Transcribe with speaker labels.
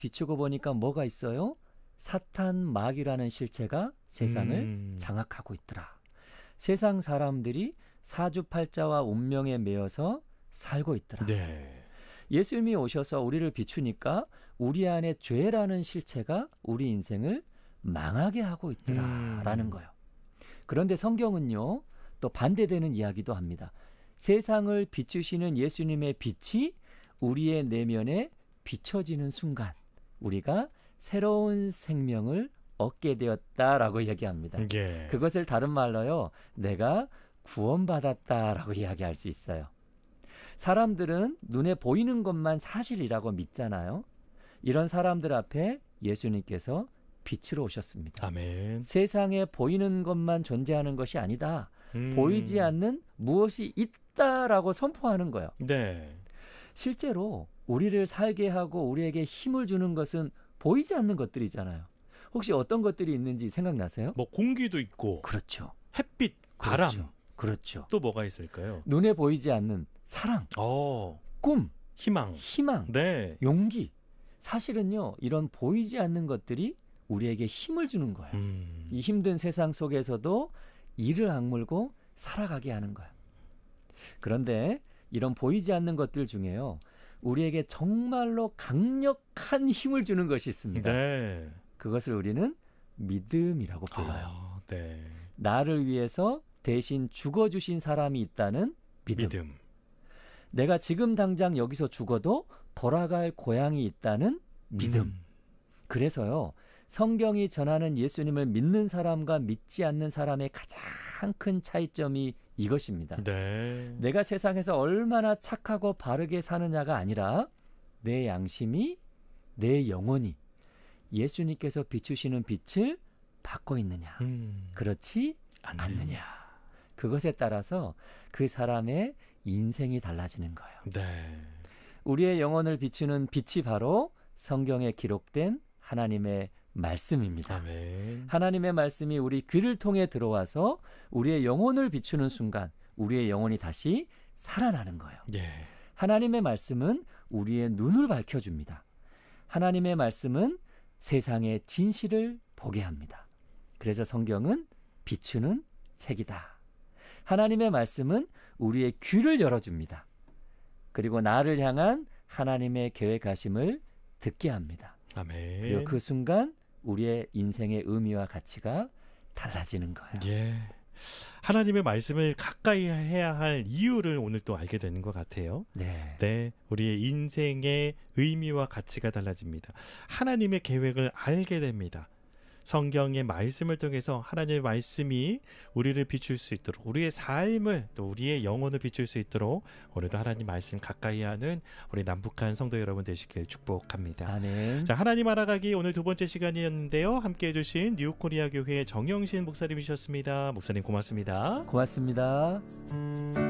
Speaker 1: 비추고 보니까 뭐가 있어요? 사탄 마귀라는 실체가 세상을 장악하고 있더라. 세상 사람들이 사주팔자와 운명에 매여서 살고 있더라.
Speaker 2: 네.
Speaker 1: 예수님이 오셔서 우리를 비추니까 우리 안에 죄라는 실체가 우리 인생을 망하게 하고 있더라라는 거예요. 그런데 성경은요, 또 반대되는 이야기도 합니다. 세상을 비추시는 예수님의 빛이 우리의 내면에 비춰지는 순간 우리가 새로운 생명을 얻게 되었다라고 이야기합니다.
Speaker 2: 예.
Speaker 1: 그것을 다른 말로요, 내가 구원받았다라고 이야기할 수 있어요. 사람들은 눈에 보이는 것만 사실이라고 믿잖아요. 이런 사람들 앞에 예수님께서 빛으로 오셨습니다.
Speaker 2: 아멘.
Speaker 1: 세상에 보이는 것만 존재하는 것이 아니다. 보이지 않는 무엇이 있다라고 선포하는 거예요.
Speaker 2: 네.
Speaker 1: 실제로 우리를 살게 하고 우리에게 힘을 주는 것은 보이지 않는 것들이잖아요. 혹시 어떤 것들이 있는지 생각나세요?
Speaker 2: 뭐 공기도 있고,
Speaker 1: 그렇죠.
Speaker 2: 햇빛, 바람.
Speaker 1: 그렇죠. 그렇죠.
Speaker 2: 또 뭐가 있을까요?
Speaker 1: 눈에 보이지 않는 사랑, 꿈,
Speaker 2: 희망. 네.
Speaker 1: 용기. 사실은요, 이런 보이지 않는 것들이 우리에게 힘을 주는 거예요. 이 힘든 세상 속에서도 이를 악물고 살아가게 하는 거예요. 그런데 이런 보이지 않는 것들 중에요, 우리에게 정말로 강력한 힘을 주는 것이 있습니다.
Speaker 2: 네.
Speaker 1: 그것을 우리는 믿음이라고 불러요.
Speaker 2: 네.
Speaker 1: 나를 위해서 대신 죽어주신 사람이 있다는 믿음. 내가 지금 당장 여기서 죽어도 돌아갈 고향이 있다는 믿음. 그래서요, 성경이 전하는 예수님을 믿는 사람과 믿지 않는 사람의 가장 큰 차이점이 이것입니다.
Speaker 2: 네.
Speaker 1: 내가 세상에서 얼마나 착하고 바르게 사느냐가 아니라 내 양심이, 내 영혼이 예수님께서 비추시는 빛을 받고 있느냐, 그렇지 않느냐. 그것에 따라서 그 사람의 인생이 달라지는 거예요.
Speaker 2: 네.
Speaker 1: 우리의 영혼을 비추는 빛이 바로 성경에 기록된 하나님의 말씀입니다.
Speaker 2: 아멘.
Speaker 1: 하나님의 말씀이 우리 귀를 통해 들어와서 우리의 영혼을 비추는 순간 우리의 영혼이 다시 살아나는 거예요.
Speaker 2: 예.
Speaker 1: 하나님의 말씀은 우리의 눈을 밝혀줍니다. 하나님의 말씀은 세상의 진실을 보게 합니다. 그래서 성경은 비추는 책이다. 하나님의 말씀은 우리의 귀를 열어줍니다. 그리고 나를 향한 하나님의 계획하심을 듣게 합니다.
Speaker 2: 아멘.
Speaker 1: 그리고 그 순간 우리의 인생의 의미와 가치가 달라지는 거예요.
Speaker 2: 예. 하나님의 말씀을 가까이 해야 할 이유를 오늘 또 알게 되는 것 같아요.
Speaker 1: 네.
Speaker 2: 네, 우리의 인생의 의미와 가치가 달라집니다. 하나님의 계획을 알게 됩니다. 성경의 말씀을 통해서 하나님의 말씀이 우리를 비출 수 있도록, 우리의 삶을, 또 우리의 영혼을 비출 수 있도록 오늘도 하나님 말씀 가까이 하는 우리 남북한 성도 여러분 되시길 축복합니다.
Speaker 1: 아멘.
Speaker 2: 자, 하나님 알아가기 오늘 두 번째 시간이었는데요. 함께해 주신 뉴코리아 교회 정영신 목사님이셨습니다. 목사님 고맙습니다.
Speaker 1: 고맙습니다.